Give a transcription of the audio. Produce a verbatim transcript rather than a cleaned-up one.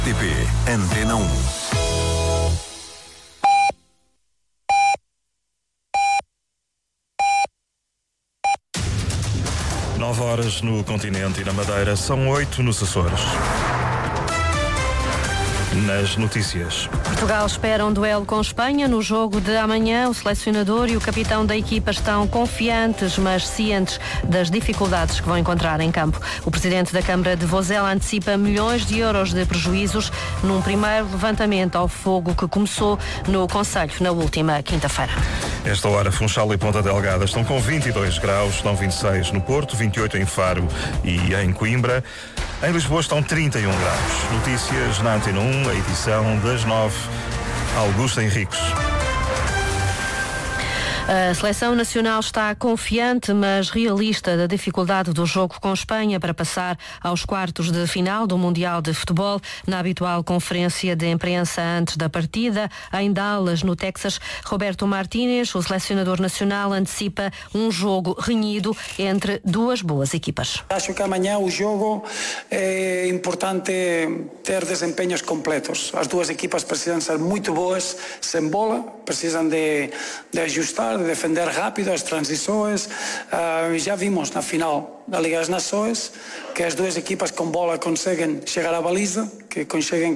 T P Antena um. Nove horas no continente e na Madeira, são oito nos Açores. Nas notícias. Portugal espera um duelo com Espanha no jogo de amanhã. O selecionador e o capitão da equipa estão confiantes, mas cientes das dificuldades que vão encontrar em campo. O presidente da Câmara de Vozela antecipa milhões de euros de prejuízos num primeiro levantamento ao fogo que começou no concelho na última quinta-feira. Esta hora, Funchal e Ponta Delgada estão com vinte e dois graus, estão vinte e seis no Porto, vinte e oito em Faro e em Coimbra. Em Lisboa estão trinta e um graus. Notícias na Antena um, a edição das nove. Augusto Henriques. A seleção nacional está confiante, mas realista da dificuldade do jogo com Espanha para passar aos quartos de final do Mundial de Futebol. Na habitual conferência de imprensa antes da partida, em Dallas, no Texas, Roberto Martínez, o selecionador nacional, antecipa um jogo renhido entre duas boas equipas. Acho que amanhã o jogo é importante ter desempenhos completos. As duas equipas precisam ser muito boas sem bola, precisam de, de ajustar, de defender rápido as transições. Uh, já vimos na final da Liga das Nações que as duas equipas com bola conseguem chegar à baliza, que conseguem